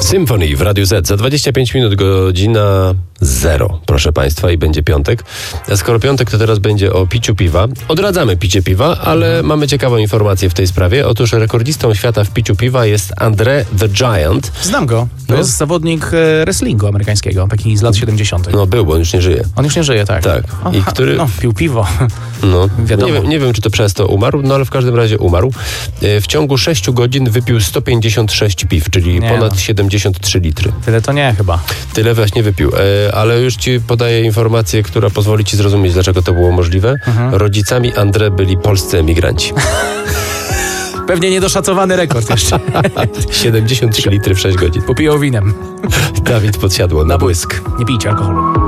Symphony w Radiu Z. Za 25 minut godzina 0, proszę Państwa, i będzie piątek. A skoro piątek, to teraz będzie o piciu piwa. Odradzamy picie piwa, ale mamy ciekawą informację w tej sprawie. Otóż rekordzistą świata w piciu piwa jest Andre the Giant. Znam go. To jest zawodnik wrestlingu amerykańskiego, taki z lat 70. No był, bo on już nie żyje. On już nie żyje, tak. Tak. Aha, I który... pił piwo. No, wiadomo. Nie wiem, czy to przez to umarł, no ale w każdym razie umarł. W ciągu 6 godzin wypił 156 piw, czyli ponad 73 litry. Tyle to nie chyba. Tyle właśnie wypił. Ale już ci podaję informację, która pozwoli ci zrozumieć, dlaczego to było możliwe. Rodzicami André byli polscy emigranci. Pewnie niedoszacowany rekord jeszcze. 73 litry w 6 godzin. Popiją winem. Dawid Podsiadło na błysk. Nie pijcie alkoholu.